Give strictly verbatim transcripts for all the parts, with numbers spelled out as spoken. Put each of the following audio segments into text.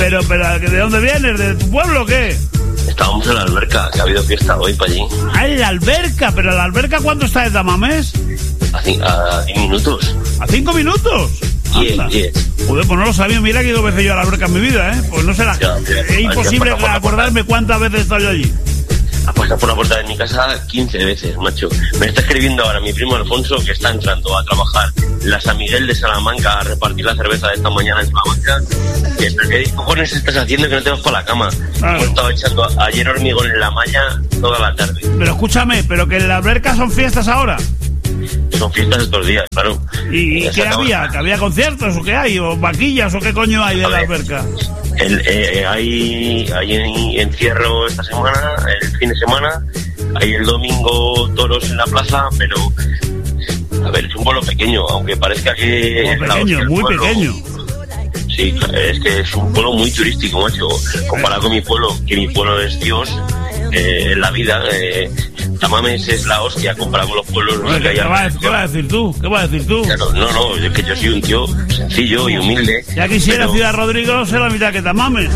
Pero, pero, ¿de dónde vienes? ¿De tu pueblo o qué? Estábamos en la alberca, que ha habido fiesta hoy para allí. Ah, en la alberca, pero la alberca ¿cuánto está de Tamames? A diez minutos. ¿A cinco minutos? diez, diez. Joder, pues no lo sabía, mira que he ido veces yo a la alberca en mi vida, ¿eh? Pues no sé, la... Ya, ya. es imposible Por la acordarme cuántas veces he estado yo allí. Ha pasado por la puerta de mi casa quince veces, macho. Me está escribiendo ahora mi primo Alfonso, que está entrando a trabajar en la San Miguel de Salamanca a repartir la cerveza de esta mañana en Salamanca. Que, ¿qué cojones estás haciendo que no te vas para la cama? Claro. Hemos estado echando ayer hormigón en la malla toda la tarde. Pero escúchame, ¿pero que en la alberca son fiestas ahora? Son fiestas estos días, claro. ¿Y, y qué había? ¿Que había conciertos o qué hay? ¿O vaquillas o qué coño hay de la alberca? El, eh, hay, hay encierro esta semana, el fin de semana, hay el domingo toros en la plaza, pero a ver, es un pueblo pequeño, aunque parezca que... Muy pequeño, muy pueblo, pequeño. Sí, es que es un pueblo muy turístico, macho. Comparado con mi pueblo, que mi pueblo es Dios, eh, en la vida... Eh, Tamames es la hostia comparado con los pueblos. Bueno, ¿qué, ¿qué, va, ¿Qué vas a decir tú? ¿Qué vas a decir tú? Claro, no, no, es que yo soy un tío sencillo y humilde. Ya quisiera pero... Ciudad Rodrigo ser la mitad que Tamames.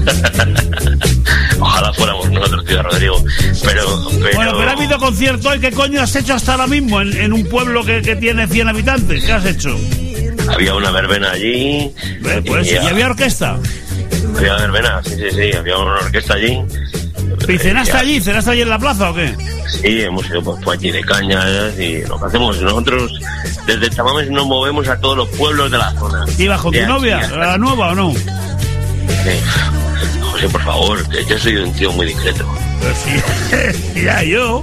Ojalá fuéramos nosotros Ciudad Rodrigo. Pero, pero... Bueno, pero ha habido concierto hoy. ¿Qué coño has hecho hasta ahora mismo en, en un pueblo que, que tiene cien habitantes? ¿Qué has hecho? Había una verbena allí. Eh, pues, y, ¿y había orquesta? Había verbena, sí, sí, sí. Había una orquesta allí. ¿Y cenaste eh, allí? ¿Cenaste allí en la plaza o qué? Sí, hemos ido pues, pues allí de cañas y lo que hacemos nosotros desde Tamames nos movemos a todos los pueblos de la zona. ¿Ibas con tu novia, la nueva o no? Sí. José, por favor, que yo soy un tío muy discreto. Pues sí, ya yo.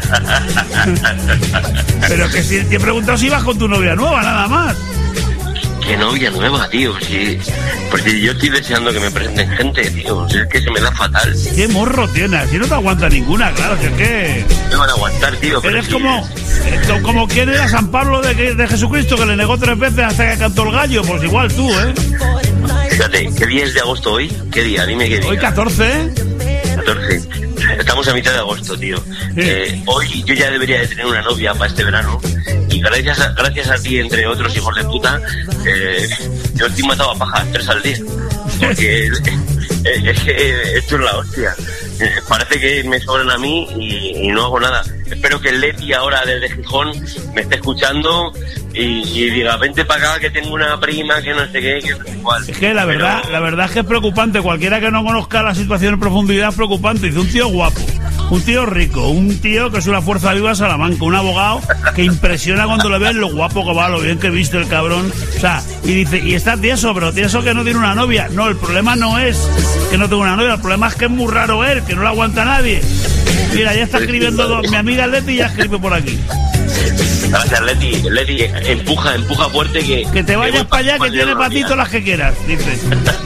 Pero que si te he preguntado si ibas con tu novia nueva, nada más. ¿Qué novia nueva, tío? Sí, porque yo estoy deseando que me presenten gente, tío. O sea, es que se me da fatal. ¿Qué morro tienes? Si no te aguanta ninguna, claro, que es que... Me van a aguantar, tío. Pero es sí, como... Es... como quien era San Pablo de, de Jesucristo, que le negó tres veces hasta que cantó el gallo. Pues igual tú, ¿eh? Fíjate, ¿qué día es de agosto hoy? ¿Qué día? Dime qué día. Hoy catorce, ¿eh? catorce. Estamos a mitad de agosto, tío. Sí. Eh, hoy yo ya debería de tener una novia para este verano. Y gracias a, gracias a ti, entre otros hijos de puta, eh, yo estoy matado a pajas tres al día. Porque es, es que esto es la hostia. Eh, parece que me sobran a mí y, y no hago nada. Espero que el Leti ahora desde Gijón me esté escuchando y, y diga, vente para acá que tengo una prima que no sé qué, que no sé igual. Es que la Pero... verdad, la verdad es que es preocupante. Cualquiera que no conozca la situación en profundidad es preocupante. Dice, un tío guapo, un tío rico, un tío que es una fuerza viva de Salamanca, un abogado que impresiona cuando le ves lo guapo que va, lo bien que viste el cabrón. O sea, y dice, y está tieso, pero tieso que no tiene una novia. No, el problema no es que no tenga una novia, el problema es que es muy raro él, que no lo aguanta nadie. Mira, ya está escribiendo dos, mi amiga Leti ya escribe por aquí. Gracias, Leti. Leti, empuja, empuja fuerte que... Que te vayas para allá, que tiene para ti todas las que quieras, dice.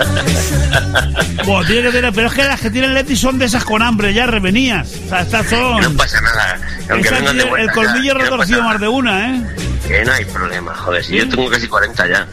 Bueno, tiene que tener... Pero es que las que tienen Leti son de esas con hambre, ya revenías. O sea, estas son... No pasa nada. Aunque vengan de vuelta, el colmillo ya, retorcido no más de una, ¿eh? Que no hay problema, joder. Si ¿sí? Yo tengo casi cuarenta ya.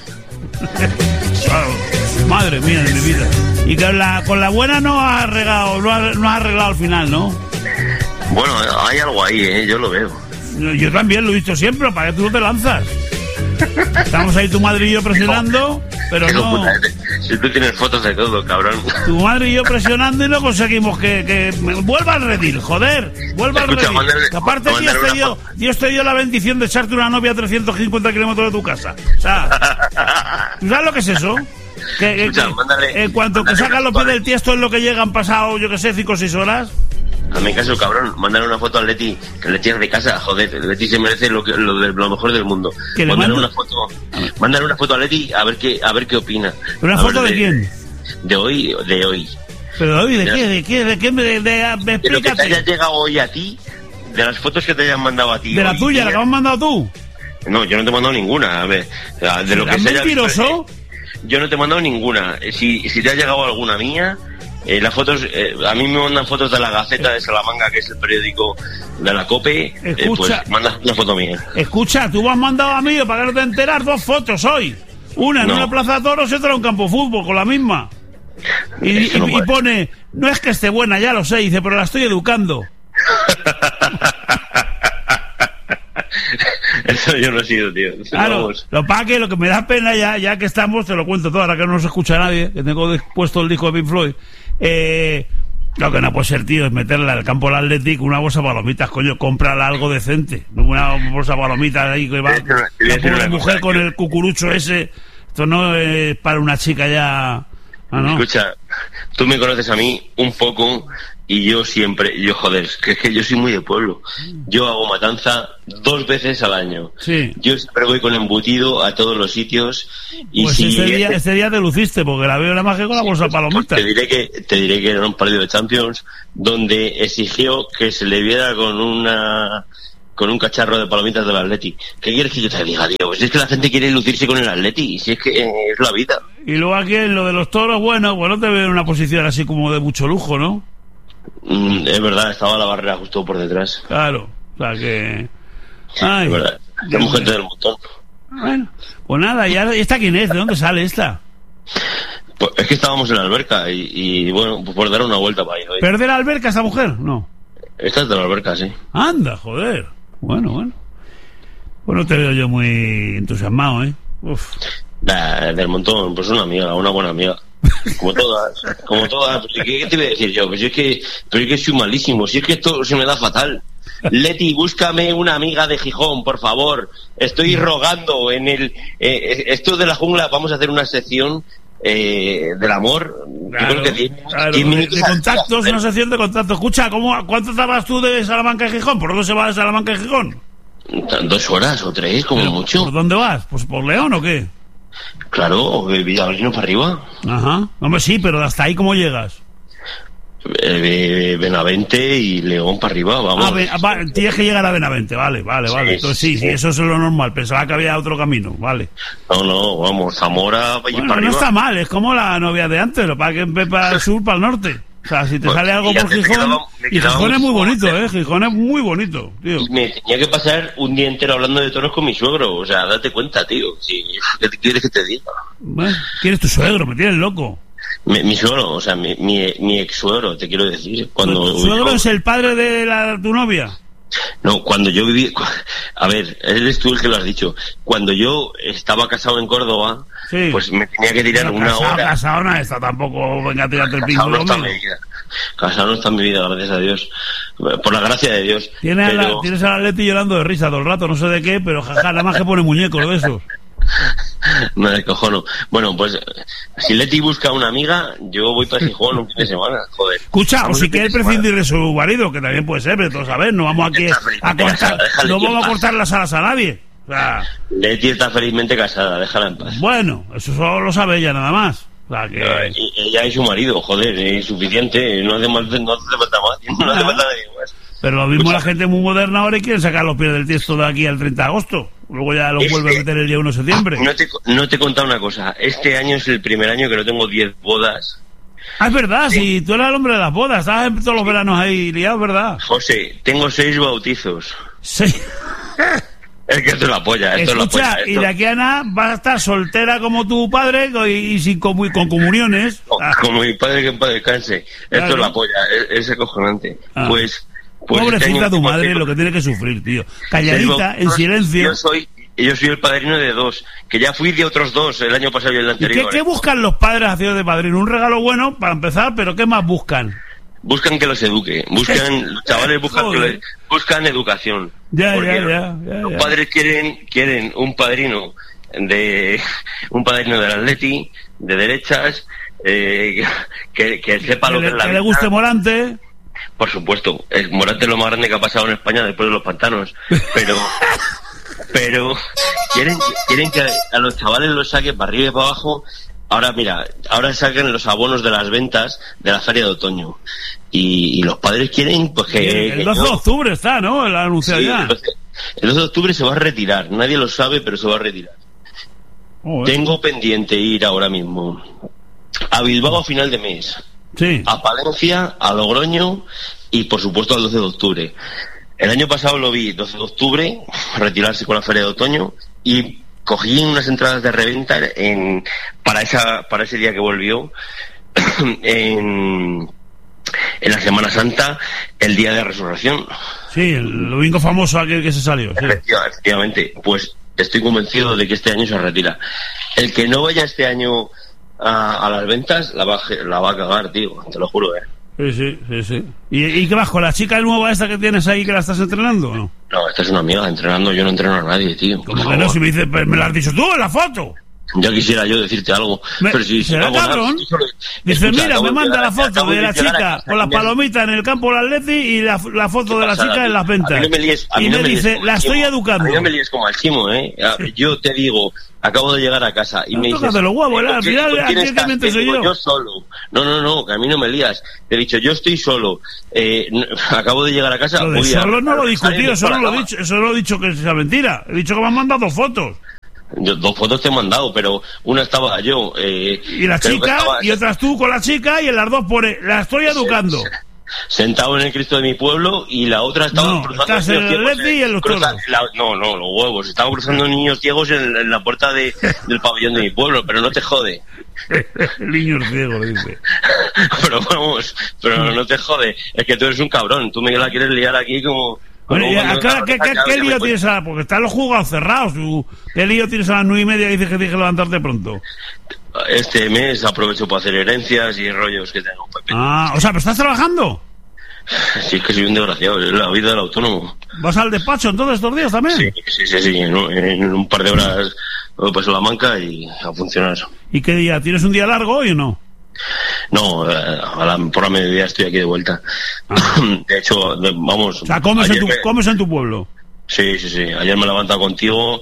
Claro. Madre mía de mi vida. Y con la, con la buena no has arreglado, no has, no has arreglado al final, ¿no? Bueno, hay algo ahí, ¿eh? Yo lo veo. Yo también lo he visto siempre, ¿para qué tú no te lanzas? Estamos ahí tu madre y yo presionando, pero no... Puta, si tú tienes fotos de todo, cabrón. Tu madre y yo presionando y no conseguimos que... que... Vuelva al redil, joder, vuelva al redil. Que aparte Dios te, dio, Dios te dio la bendición de echarte una novia a trescientos cincuenta kilómetros de tu casa. O sea, ¿sabes lo que es eso? Que, Escucha, que, mándale, en cuanto que sacan los pies del tiesto es lo que llegan pasado, yo que sé, cinco o seis horas. Hazme caso, cabrón, mándale una foto a Leti, que Leti es de casa, joder, Leti se merece lo, que, lo, de, lo mejor del mundo. Mándale una foto, mándale una foto a Leti a ver qué, a ver qué opina. ¿Una a foto de, de quién? De hoy, de hoy. ¿Pero de hoy? ¿De, de qué? ¿De qué? ¿De qué? ¿De, de, de, de, de lo que te haya llegado hoy a ti, de las fotos que te hayan mandado a ti. ¿De la hoy, tuya, la que me has mandado tú? No, yo no te he mandado ninguna, a ver, de lo que se haya... mentiroso? Yo no te he mandado ninguna. Si, si te ha llegado alguna mía... Eh, las fotos, eh, a mí me mandan fotos de la Gaceta de Salamanca, que es el periódico de la COPE. Escucha, eh, pues mandas una foto mía. Escucha, tú me has mandado a mí, para que no te enteras, dos fotos hoy. Una en no. una plaza de toros y otra en un campo de fútbol, con la misma. Y, no y, y pone, no es que esté buena, ya lo sé, dice, pero la estoy educando. Es eso yo no he sido, tío. Claro, vamos. Lo pa' que lo que me da pena ya, ya que estamos, te lo cuento todo, ahora que no nos escucha nadie, que tengo puesto el disco de Pink Floyd, eh, lo que no puede ser, tío, es meterle al campo del Athletic una bolsa de palomitas, coño, cómprala algo decente, una bolsa de palomitas ahí que va, la pobre mujer con el cucurucho ese, esto no es para una chica ya... Ah, no. Escucha, tú me conoces a mí un poco... Y yo siempre, yo joder, que es que yo soy muy de pueblo. Yo hago matanza dos veces al año. Sí. Yo siempre voy con embutido a todos los sitios. Y pues si ese día, ese día te luciste, porque la veo nada más que con la bolsa de palomitas. Te diré que, te diré que era un partido de Champions donde exigió que se le viera con una, con un cacharro de palomitas del Atleti. ¿Qué quieres que yo te diga, tío? Pues es que la gente quiere lucirse con el Atleti, y si es que eh, es la vida. Y luego aquí en lo de los toros, bueno, bueno, te veo en una posición así como de mucho lujo, ¿no? Mm, es verdad, estaba la barrera justo por detrás. Claro, o sea que... Ay, es verdad, tenemos gente del montón. Bueno, pues nada, ¿y esta quién es? ¿De dónde sale esta? Pues es que estábamos en la alberca y, y bueno, pues por dar una vuelta para ir hoy. ¿Perder la alberca esa mujer? No. Esta es de la alberca, sí. Anda, joder. Bueno, bueno. Pues no te veo yo muy entusiasmado, ¿eh? Uf. Nah, del montón, pues una amiga, una buena amiga. Como todas, como todas. Pues, ¿qué, ¿Qué te voy a decir yo? Pues es que, pero es que soy malísimo, si es que esto se me da fatal. Leti, búscame una amiga de Gijón, por favor. Estoy rogando en el... Eh, esto de la jungla, vamos a hacer una sección eh, del amor. Claro, yo creo que diez, claro, diez minutos de, de contactos, una sección de contactos. Escucha, ¿cómo, ¿cuánto estabas tú de Salamanca y Gijón? ¿Por dónde se va de Salamanca y Gijón? Dos horas o tres, como pero, mucho. ¿Por dónde vas? ¿Pues por León o qué? Claro, Villaverdino para arriba. Ajá. Hombre, sí, pero hasta ahí, ¿cómo llegas? Eh, Benavente y León para arriba, vamos. Ah, ben, va, tienes que llegar a Benavente, vale, vale, sí, vale. Entonces sí, sí, sí, eso es lo normal. Pensaba que había otro camino, vale. No, no, vamos, Zamora bueno, para no arriba. No está mal, es como la novia de antes, lo para que ve para el sur, para el norte. O sea, si te pues, sale algo por Gijón... Quedaba, y Gijón es muy bonito, ¿eh? Gijón es muy bonito, tío. Y me tenía que pasar un día entero hablando de toros con mi suegro. O sea, date cuenta, tío. Si, ¿qué quieres que te diga? Bueno, ¿quién es tu suegro? Me tienes loco. Mi, mi suegro, o sea, mi, mi, mi ex suegro, te quiero decir. Cuando ¿Tu suegro yo, es el padre de la, tu novia? No, cuando yo viví... A ver, eres tú el que lo has dicho. Cuando yo estaba casado en Córdoba, sí, pues me tenía que tirar pero una casado, hora... Casado no está tampoco, venga a tirarte el pingo. Casado no está en mi vida. Casado no está en mi vida, gracias a Dios. Por la gracia de Dios. Tienes, pero... la, tienes a la Leti llorando de risa todo el rato, no sé de qué, pero jaja, nada más que pone muñecos de esos. Me descojono. Bueno, pues si Leti busca una amiga, yo voy para Gijón un fin de semana, joder. Escucha, o si quiere prescindir de su marido, que también puede ser, pero todos sabes, no vamos aquí a cortar, no vamos a cortar las alas a nadie. O sea, Leti está felizmente casada, déjala en paz. Bueno, eso solo lo sabe ella nada más. O sea, que... no, y, ella y su marido, joder, es suficiente, no hace, mal, no hace falta más, no hace falta nadie más. Pero lo mismo la gente muy moderna ahora y quiere sacar los pies del tiesto de aquí al treinta de agosto. Luego ya lo este, vuelve a meter el día uno de septiembre. No te, no te he contado una cosa. Este año es el primer año que no tengo diez bodas. Ah, es verdad, sí. Si tú eres el hombre de las bodas. Estás todos los veranos ahí liados, ¿verdad? José, tengo seis bautizos. ¿Seis? Es que esto es la polla. Esto Escucha, es la polla, esto... y de aquí a nada vas a estar soltera como tu padre y, y sin, con, con comuniones. No, ah. Como mi padre, que en paz descanse. Esto claro. Es la polla, es, es acojonante. Ah. Pues... Pues pobrecita este tu madre, lo que tiene que sufrir, tío. Calladita, en silencio. Yo soy, yo soy el padrino de dos, que ya fui de otros dos el año pasado y el anterior. ¿Y qué, qué buscan los padres haciendo de padrino? Un regalo bueno para empezar, pero ¿qué más buscan? Buscan que los eduque, buscan, los chavales buscan, que los, buscan educación. Ya, ya, ya, ya, ya. Los padres quieren, quieren un padrino de, un padrino del Atleti, de derechas, eh, que, que sepa que lo que le, es la que vida. le guste Morante. Por supuesto, el Morante es lo más grande que ha pasado en España después de los pantanos, pero pero quieren quieren que a los chavales los saquen para arriba y para abajo. Ahora mira, ahora saquen los abonos de las ventas de la feria de otoño y, y los padres quieren pues que... El doce de octubre está, ¿no? El anunciado sí, ya. El doce de octubre se va a retirar, nadie lo sabe, pero se va a retirar. Oh, Tengo eh. pendiente ir ahora mismo a Bilbao a final de mes. Sí. A Palencia, a Logroño y por supuesto al doce de octubre. El año pasado lo vi doce de octubre, retirarse con la feria de otoño y cogí unas entradas de reventa en, para esa para ese día que volvió en, en la Semana Santa, el día de Resurrección. Sí, el domingo famoso aquel que se salió. Sí. Efectivamente, pues estoy convencido de que este año se retira. El que no vaya este año a, a las ventas, la va, la va a cagar, tío, te lo juro, eh. Sí, sí, sí, sí. ¿Y, y qué vas con la chica nueva esta que tienes ahí que la estás entrenando o no? No, esta es una amiga entrenando, yo no entreno a nadie, tío. ¿Cómo que no? Si me dices, me lo has dicho tú en la foto. Ya quisiera yo decirte algo, me, pero si... ¿será cabrón? Nada, solo... Dice, escucha, mira, me manda la foto de la chica con las palomitas en el campo del Atleti y la, la foto de la chica en las ventas. No me líes, y no me, me dice, la estoy educando. A mí no me líes como al chimo, ¿eh? Yo te digo, acabo de llegar a casa y no, me dices... Tócate los huevos, al final, ¿quién soy yo? Yo solo. No, no, no, que a mí no me lías. Te he dicho, yo estoy solo. Eh, no, acabo de llegar a casa... Lo de solo no lo he discutido, solo lo he dicho, eso no lo he dicho que es mentira. He dicho que me han mandado fotos. Yo dos fotos te he mandado, pero una estaba yo. Eh, y la chica, estaba, y otras tú con la chica, y en las dos pone, la estoy educando. Sentado en el Cristo de mi pueblo, y la otra estaba no, cruzando estás en el Leti y en los toros. La, no, no, los huevos. Estaban cruzando niños ciegos en, en la puerta de, del pabellón de mi pueblo, pero no te jode. Niños ciegos, dice. Pero vamos, pero no te jode. Es que tú eres un cabrón. Tú me la quieres liar aquí como... Bueno, y acá, ¿qué, qué, qué lío tienes a, porque están los juzgados cerrados? ¿Qué lío tienes a las nueve y media y dices que tienes que levantarte pronto? Este mes aprovecho para hacer herencias y rollos que tengo. Ah, o sea, ¿pero estás trabajando? Sí, es que soy un desgraciado, es la vida del autónomo. ¿Vas al despacho entonces estos días también? Sí, sí, sí, sí. En, en un par de horas me paso la manca y a funcionar. ¿Y qué día? ¿Tienes un día largo hoy o no? No, a la, por la mediodía estoy aquí de vuelta. Ah. De hecho, vamos... O sea, ¿comes, en tu, me... ¿comes en tu pueblo? Sí, sí, sí. Ayer me he levantado contigo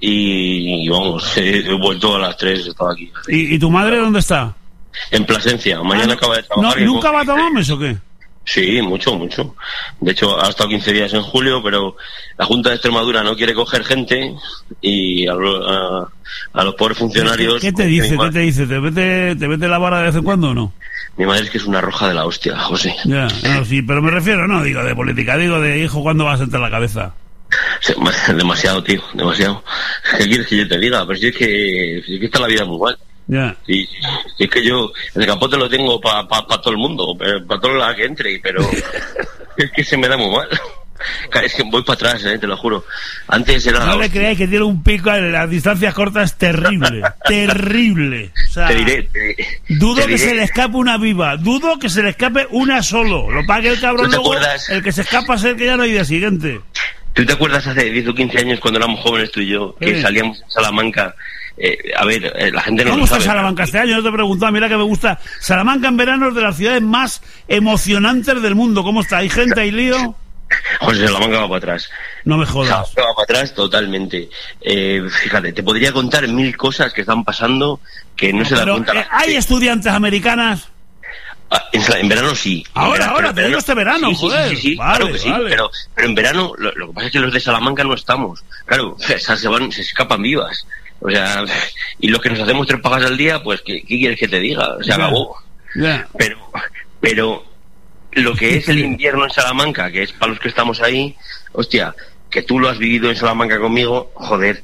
y, y vamos, he, he vuelto a las tres, estaba aquí. ¿Y, ¿Y tu madre dónde está? En Plasencia. Mañana ah, acaba de trabajar. No, ¿nunca va a tomar mes o qué? Sí, mucho, mucho. De hecho, ha estado quince días en julio, pero la Junta de Extremadura no quiere coger gente y a, a, a los pobres funcionarios... ¿Qué te dice? ¿Qué te dice? ¿Te mete, ¿Te mete la vara de vez en cuando o no? Mi madre es que es una roja de la hostia, José. Ya, no, sí, pero me refiero, no digo de política, digo de hijo, ¿cuándo vas a sentar la cabeza? Demasiado, tío, demasiado. ¿Qué quieres que yo te diga? Pero si es que, si es que está la vida muy mal. Ya. Sí, sí, es que yo el capote lo tengo para pa, pa todo el mundo, para todo la que entre, pero es que se me da muy mal. Es que voy para atrás, eh, te lo juro. Antes era... No le creáis que tiene un pico en las distancias cortas terrible, terrible. O sea, te diré, te, dudo te que diré. se le escape una viva, dudo que se le escape una solo. Lo pague el cabrón luego, acuerdas? El que se escapa es el que ya no hay día siguiente. ¿Tú te acuerdas hace diez o quince años cuando éramos jóvenes tú y yo, que eh. salíamos a Salamanca? Eh, a ver, eh, la gente no ¿Cómo lo está sabe, Salamanca este año? Yo te he preguntado, mira que me gusta. Salamanca en verano es de las ciudades más emocionantes del mundo. ¿Cómo está? ¿Hay gente, hay lío? José, Salamanca va para atrás. No me jodas. Salamanca va para atrás totalmente. Eh, fíjate, te podría contar mil cosas que están pasando que no, no se dan cuenta. Eh, ¿Hay estudiantes americanas? Ah, en, en verano sí. Ahora, verano, ahora, te digo este verano, sí, joder. Sí, sí, sí, vale, claro que sí, vale. pero, pero en verano lo, lo que pasa es que los de Salamanca no estamos. Claro, esas se van, se escapan vivas. O sea, y los que nos hacemos tres pagas al día, pues, ¿qué, qué quieres que te diga? Se acabó. Yeah. Pero, pero lo que es el invierno en Salamanca, que es para los que estamos ahí, hostia, que tú lo has vivido en Salamanca conmigo, joder,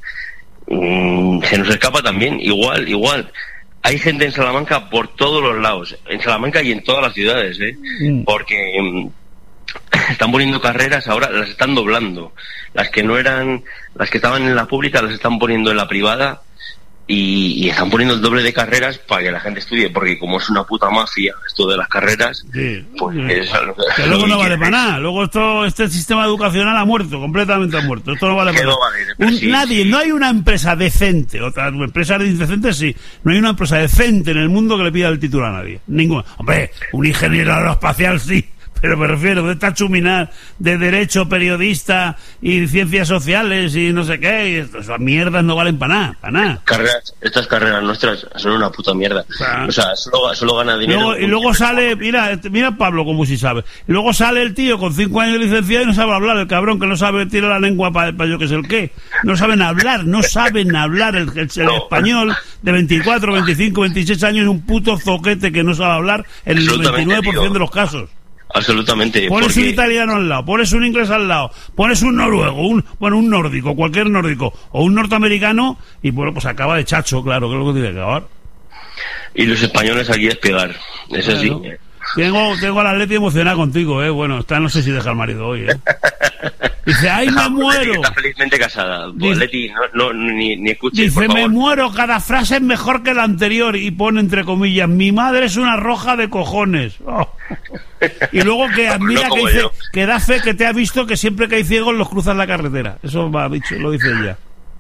mmm, se nos escapa también, igual, igual. Hay gente en Salamanca por todos los lados, en Salamanca y en todas las ciudades, ¿eh? Mm. Porque mmm, están poniendo carreras, ahora las están doblando. Las que no eran, las que estaban en la pública las están poniendo en la privada y, y están poniendo el doble de carreras para que la gente estudie, porque como es una puta mafia esto de las carreras, sí, pues sí. Es, que luego no vale para nada. Luego esto, este sistema educacional ha muerto, completamente ha muerto. Esto no vale para no nada. vale, Un, sí, nadie, sí. No hay una empresa decente, otras empresas indecentes sí, no hay una empresa decente en el mundo que le pida el título a nadie. Ninguna. Hombre, un ingeniero aeroespacial sí. Pero me refiero, de esta chuminar de derecho, periodista y ciencias sociales y no sé qué, y esto, esas mierdas no valen para nada, para nada. Carreras, estas carreras nuestras son una puta mierda. O sea, o sea solo, solo gana dinero. Luego, y luego sale, mira, mira Pablo como si sabe. Y luego sale el tío con cinco años de licenciado y no sabe hablar, el cabrón que no sabe, tira la lengua para pa yo que sé el qué. No saben hablar, no saben hablar. El, el, el no. español de veinticuatro, veinticinco, veintiséis años es un puto zoquete que no sabe hablar en el noventa y nueve por ciento de los casos. Absolutamente. Pones porque... un italiano al lado, pones un inglés al lado, pones un noruego, un bueno, un nórdico, cualquier nórdico, o un norteamericano, y bueno, pues acaba de chacho, claro, que es lo que tiene que acabar. Y los españoles aquí es pegar, es claro. así. Tengo, tengo a la Leti emocionada contigo, ¿eh? Bueno, está, no sé si deja al marido hoy, ¿eh? Dice, ¡ay, me muero! Leti está felizmente casada. Pues, Leti, no, no, ni, ni escuches, dice, por favor. me muero, cada frase es mejor que la anterior. Y pone entre comillas, mi madre es una roja de cojones. Oh. Y luego que admira, no que, dice, que da fe que te ha visto que siempre que hay ciegos los cruzan la carretera. Eso va dicho, lo dice ella.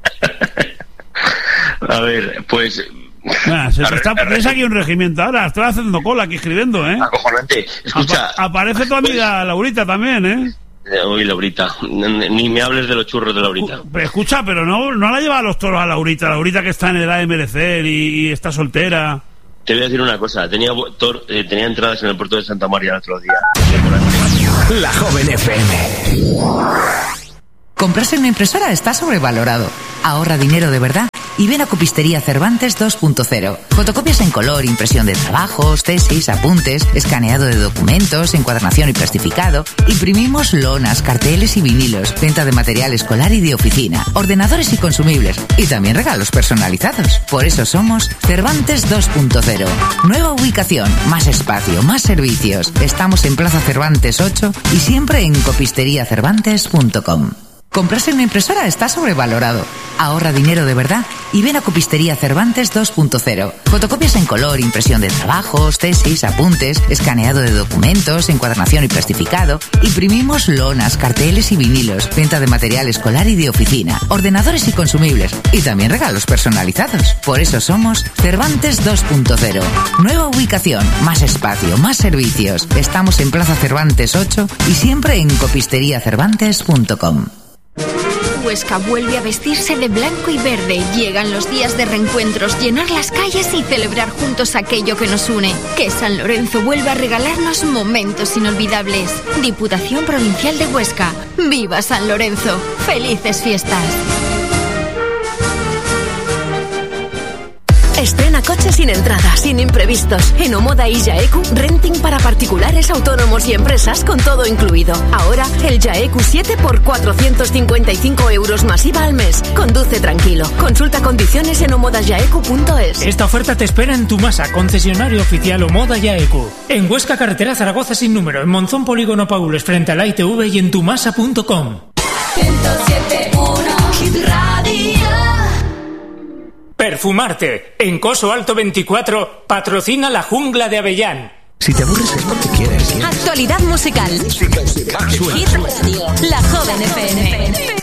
A ver, pues... Nah, se te está, tienes aquí un regimiento ahora, estoy haciendo cola aquí escribiendo, ¿eh? Acojonante. Escucha... Apa- aparece tu amiga pues, Laurita también, ¿eh? Uy, Laurita, ni me hables de los churros de Laurita. Pero escucha, pero no, no la lleva a los toros a Laurita, Laurita que está en edad de merecer y, y está soltera. Te voy a decir una cosa, tenía, tor, eh, tenía entradas en el puerto de Santa María el otro día. La Joven F M. Comprarse una impresora está sobrevalorado. Ahorra dinero de verdad y ven a Copistería Cervantes dos punto cero. Fotocopias en color, impresión de trabajos, tesis, apuntes, escaneado de documentos, encuadernación y plastificado. Imprimimos lonas, carteles y vinilos, venta de material escolar y de oficina, ordenadores y consumibles y también regalos personalizados. Por eso somos Cervantes dos punto cero. Nueva ubicación, más espacio, más servicios. Estamos en Plaza Cervantes ocho y siempre en copistería cervantes punto com. Comprarse una impresora está sobrevalorado. Ahorra dinero de verdad y ven a Copistería Cervantes dos punto cero. Fotocopias en color, impresión de trabajos, tesis, apuntes, escaneado de documentos, encuadernación y plastificado. Imprimimos lonas, carteles y vinilos, venta de material escolar y de oficina, ordenadores y consumibles y también regalos personalizados. Por eso somos Cervantes dos punto cero. Nueva ubicación, más espacio, más servicios. Estamos en Plaza Cervantes ocho y siempre en copistería cervantes punto com. Huesca vuelve a vestirse de blanco y verde. Llegan los días de reencuentros, llenar las calles y celebrar juntos aquello que nos une. Que San Lorenzo vuelva a regalarnos momentos inolvidables. Diputación Provincial de Huesca. ¡Viva San Lorenzo! ¡Felices fiestas! Estrena coche sin entrada, sin imprevistos. En Omoda y Yaeku, renting para particulares, autónomos y empresas con todo incluido. Ahora, el Yaeku siete por cuatrocientos cincuenta y cinco euros más I V A al mes. Conduce tranquilo. Consulta condiciones en omoda yaeku punto es. Esta oferta te espera en Tumasa, concesionario oficial Omoda Yaeku. En Huesca, carretera Zaragoza sin número. En Monzón, polígono Paules, frente a la I T V y en tumasa punto com. ciento siete punto uno Hit Radio. Perfumarte. En Coso Alto veinticuatro patrocina la Jungla de Avellán. Si te aburres es porque quieres. Actualidad musical. Música, Hit Radio. La Joven F M.